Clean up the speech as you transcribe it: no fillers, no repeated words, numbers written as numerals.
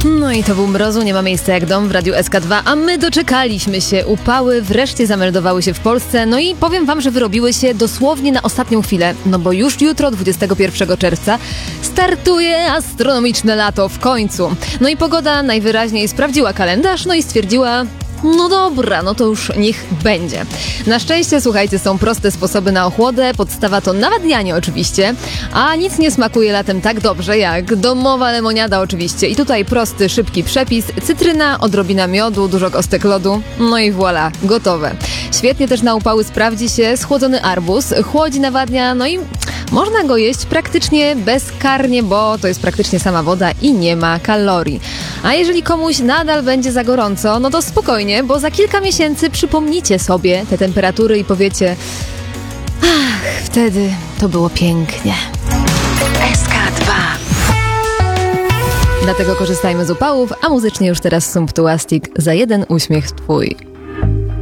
No i to był mrozu, nie ma miejsca jak dom w Radiu SK2, a my doczekaliśmy się. Upały wreszcie zameldowały się w Polsce, no i powiem wam, że wyrobiły się dosłownie na ostatnią chwilę, no bo już jutro, 21 czerwca, startuje astronomiczne lato w końcu. No i pogoda najwyraźniej sprawdziła kalendarz, no i stwierdziła... No dobra, no to już niech będzie. Na szczęście, słuchajcie, są proste sposoby na ochłodę, podstawa to nawadnianie oczywiście, a nic nie smakuje latem tak dobrze jak domowa lemoniada oczywiście. I tutaj prosty, szybki przepis, cytryna, odrobina miodu, dużo kostek lodu, no i voilà, gotowe. Świetnie też na upały sprawdzi się schłodzony arbuz, chłodzi, nawadnia, no i można go jeść praktycznie bezkarnie, bo to jest praktycznie sama woda i nie ma kalorii. A jeżeli komuś nadal będzie za gorąco, no to spokojnie, bo za kilka miesięcy przypomnicie sobie te temperatury i powiecie: ach, wtedy to było pięknie. SK2. Dlatego korzystajmy z upałów, a muzycznie już teraz Sumptuastic za jeden uśmiech twój.